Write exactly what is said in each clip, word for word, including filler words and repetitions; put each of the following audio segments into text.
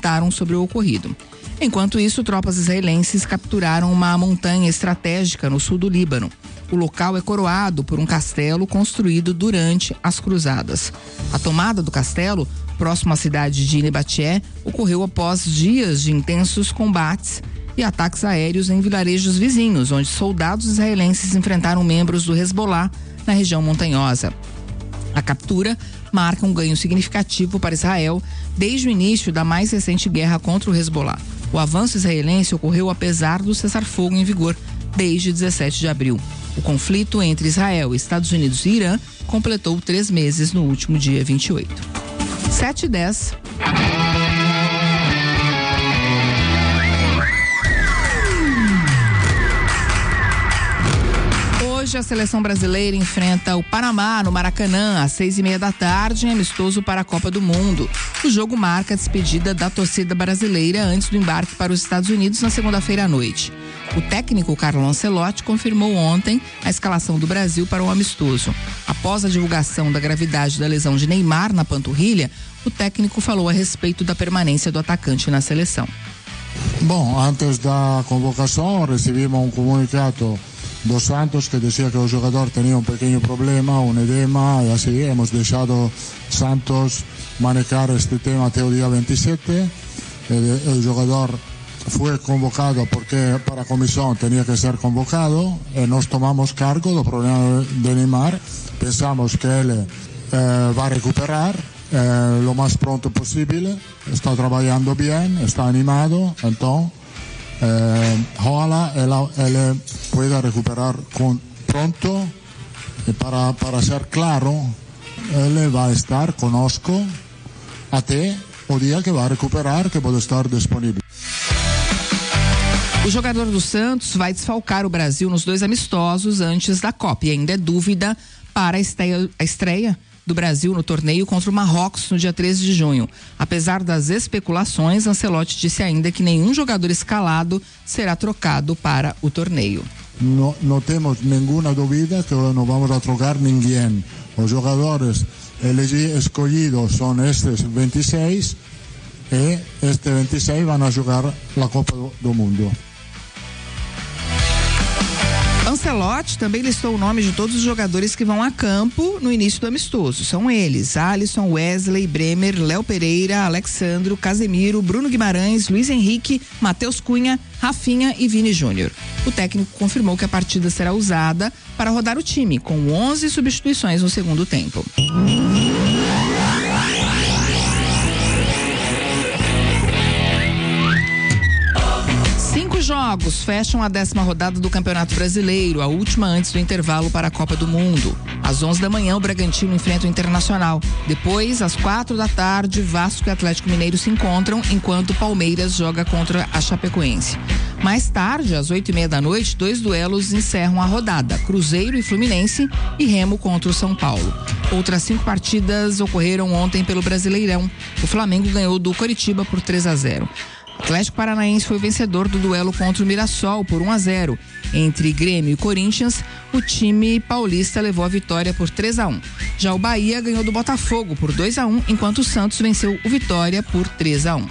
comentaram sobre o ocorrido. Enquanto isso, tropas israelenses capturaram uma montanha estratégica no sul do Líbano. O local é coroado por um castelo construído durante as cruzadas. A tomada do castelo, próximo à cidade de Nebaté, ocorreu após dias de intensos combates e ataques aéreos em vilarejos vizinhos, onde soldados israelenses enfrentaram membros do Hezbollah na região montanhosa. A captura marca um ganho significativo para Israel desde o início da mais recente guerra contra o Hezbollah. O avanço israelense ocorreu apesar do cessar-fogo em vigor desde dezessete de abril. O conflito entre Israel, Estados Unidos e Irã completou três meses no último dia vinte e oito. sete e dez. Hoje a seleção brasileira enfrenta o Panamá no Maracanã às seis e meia da tarde em amistoso para a Copa do Mundo. O jogo marca a despedida da torcida brasileira antes do embarque para os Estados Unidos na segunda-feira à noite. O técnico Carlo Ancelotti confirmou ontem a escalação do Brasil para o amistoso. Após a divulgação da gravidade da lesão de Neymar na panturrilha, o técnico falou a respeito da permanência do atacante na seleção. Bom, antes da convocação recebemos um comunicado dos Santos que decía que el jugador tenía un pequeño problema, un edema, y así hemos dejado Santos manejar este tema hasta el día veintisiete. El, el jugador fue convocado porque para comisión tenía que ser convocado y nos tomamos cargo del problema de Neymar. Pensamos que él eh, va a recuperar eh, lo más pronto posible, está trabajando bien, está animado, entonces Eh, ojalá él, él pueda recuperar con, pronto y para, para ser claro, él va a estar conosco até o dia que vai recuperar, que pode estar disponível. O jogador do Santos vai desfalcar o Brasil nos dois amistosos antes da Copa e ainda é dúvida para a estreia, a estreia do Brasil no torneio contra o Marrocos no dia treze de junho. Apesar das especulações, Ancelotti disse ainda que nenhum jogador escalado será trocado para o torneio. Não, não temos nenhuma dúvida que não vamos a trocar ninguém. Os jogadores escolhidos são estes vinte e seis e estes vinte e seis vão a jogar a Copa do Mundo. Ancelotti também listou o nome de todos os jogadores que vão a campo no início do amistoso. São eles: Alisson, Wesley, Bremer, Léo Pereira, Alexandro, Casemiro, Bruno Guimarães, Luiz Henrique, Matheus Cunha, Rafinha e Vini Júnior. O técnico confirmou que a partida será usada para rodar o time, com onze substituições no segundo tempo. Jogos fecham a décima rodada do Campeonato Brasileiro, a última antes do intervalo para a Copa do Mundo. Às onze da manhã, o Bragantino enfrenta o Internacional. Depois, às quatro da tarde, Vasco e Atlético Mineiro se encontram, enquanto Palmeiras joga contra a Chapecoense. Mais tarde, às oito e meia da noite, dois duelos encerram a rodada: Cruzeiro e Fluminense e Remo contra o São Paulo. Outras cinco partidas ocorreram ontem pelo Brasileirão. O Flamengo ganhou do Coritiba por três a zero. O Atlético Paranaense foi vencedor do duelo contra o Mirassol por um a zero. Entre Grêmio e Corinthians, o time paulista levou a vitória por três a um. Já o Bahia ganhou do Botafogo por dois a um, enquanto o Santos venceu o Vitória por três a um.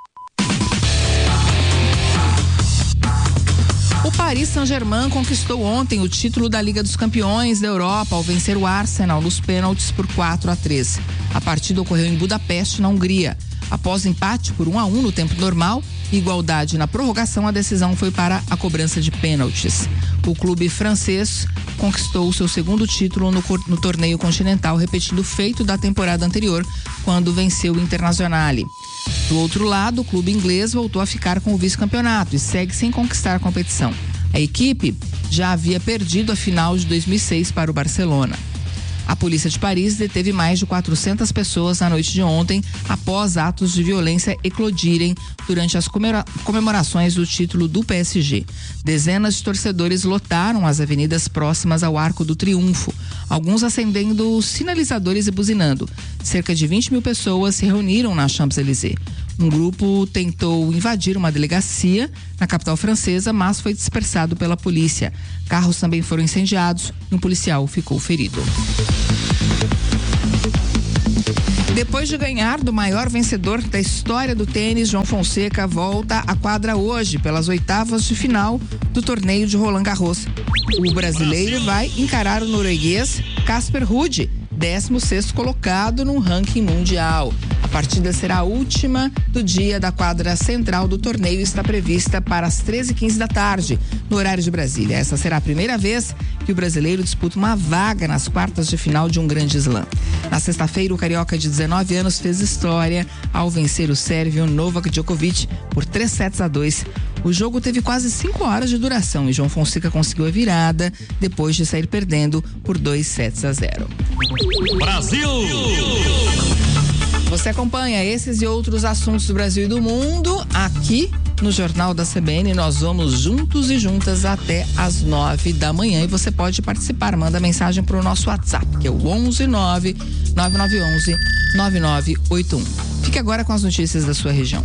O Paris Saint-Germain conquistou ontem o título da Liga dos Campeões da Europa ao vencer o Arsenal nos pênaltis por quatro a três. A partida ocorreu em Budapeste, na Hungria. Após empate por um a um no tempo normal e igualdade na prorrogação, a decisão foi para a cobrança de pênaltis. O clube francês conquistou seu segundo título no, no torneio continental, repetindo o feito da temporada anterior, quando venceu o Internazionale. Do outro lado, o clube inglês voltou a ficar com o vice-campeonato e segue sem conquistar a competição. A equipe já havia perdido a final de dois mil e seis para o Barcelona. A polícia de Paris deteve mais de quatrocentas pessoas na noite de ontem após atos de violência eclodirem durante as comemorações do título do P S G. Dezenas de torcedores lotaram as avenidas próximas ao Arco do Triunfo, alguns acendendo sinalizadores e buzinando. Cerca de vinte mil pessoas se reuniram na Champs-Élysées. Um grupo tentou invadir uma delegacia na capital francesa, mas foi dispersado pela polícia. Carros também foram incendiados e um policial ficou ferido. Depois de ganhar do maior vencedor da história do tênis, João Fonseca volta à quadra hoje pelas oitavas de final do torneio de Roland Garros. O brasileiro vai encarar o norueguês Casper Ruud, décimo sexto colocado no ranking mundial. A partida será a última do dia da quadra central do torneio e está prevista para as treze e quinze da tarde, no horário de Brasília. Essa será a primeira vez que o brasileiro disputa uma vaga nas quartas de final de um grande slam. Na sexta-feira, o carioca de dezenove anos fez história ao vencer o sérvio Novak Djokovic por três sets a dois. O jogo teve quase cinco horas de duração e João Fonseca conseguiu a virada depois de sair perdendo por dois sets a zero. Brasil! Você acompanha esses e outros assuntos do Brasil e do mundo aqui no Jornal da C B N. Nós vamos juntos e juntas até às nove da manhã e você pode participar. Manda mensagem para o nosso WhatsApp, que é o onze nove nove nove um um nove nove oito um. Fique agora com as notícias da sua região.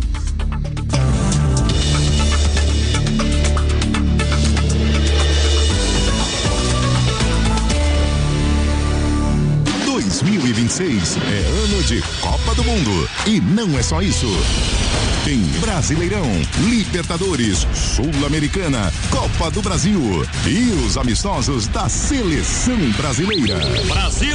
dois mil e vinte e seis é ano de Copa do Mundo e não é só isso. Tem Brasileirão, Libertadores, Sul-Americana, Copa do Brasil e os amistosos da Seleção Brasileira. Brasil!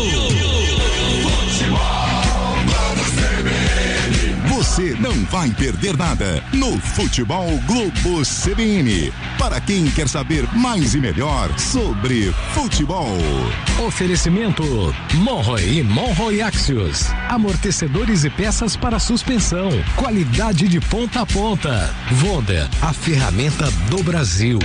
Você não vai perder nada no Futebol Globo C B N. Para quem quer saber mais e melhor sobre futebol. Oferecimento Monroe e Monroe Axios. Amortecedores e peças para suspensão. Qualidade de ponta a ponta. Vonda, a ferramenta do Brasil.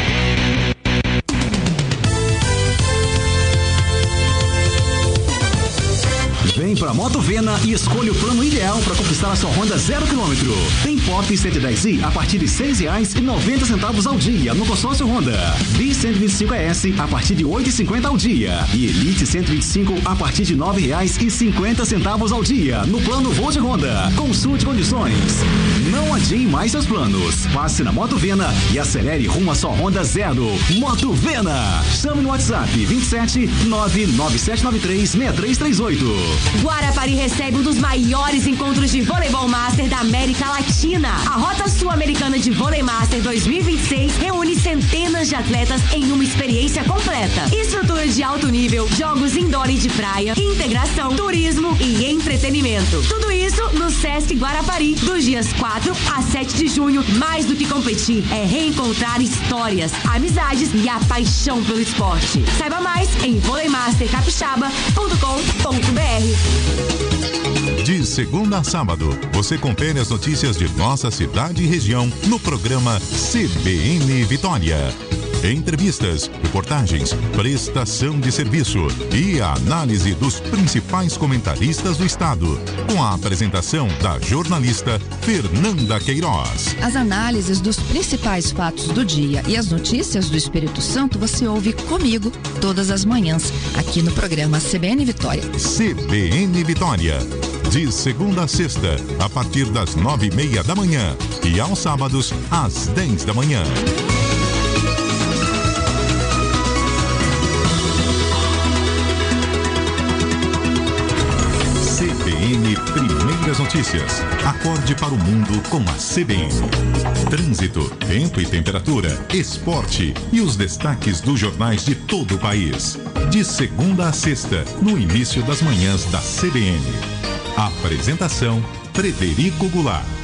Vem pra Moto Vena e escolha o plano ideal para conquistar a sua Honda zero quilômetro. Tem Pop cento e dez i a partir de seis reais e noventa centavos ao dia no consórcio Honda. B cento e vinte e cinco S a partir de oito e cinquenta ao dia. E Elite cento e vinte e cinco a partir de nove reais e cinquenta centavos ao dia no plano Volt Honda. Consulte condições. Não adie mais seus planos. Passe na Moto Vena e acelere rumo à sua Honda zero. Moto Vena. Chame no WhatsApp vinte e sete nove nove sete nove três seis três três oito. Guarapari recebe um dos maiores encontros de voleibol master da América Latina. A Rota Sul-Americana de Vôlei Master dois mil e vinte e seis reúne centenas de atletas em uma experiência completa. Estrutura de alto nível, jogos indoor e de praia, integração, turismo e entretenimento. Tudo isso no Sesc Guarapari, dos dias quatro a sete de junho. Mais do que competir, é reencontrar histórias, amizades e a paixão pelo esporte. Saiba mais em vôlei master capixaba ponto com ponto b r. De segunda a sábado, você confere as notícias de nossa cidade e região no programa C B N Vitória. Entrevistas, reportagens, prestação de serviço e a análise dos principais comentaristas do estado, com a apresentação da jornalista Fernanda Queiroz. As análises dos principais fatos do dia e as notícias do Espírito Santo você ouve comigo todas as manhãs, aqui no programa C B N Vitória. C B N Vitória. De segunda a sexta, a partir das nove e meia da manhã e aos sábados, às dez da manhã. C B N Primeiras Notícias. Acorde para o mundo com a C B N. Trânsito, tempo e temperatura, esporte e os destaques dos jornais de todo o país. De segunda a sexta, no início das manhãs da C B N. Apresentação: Frederico Goulart.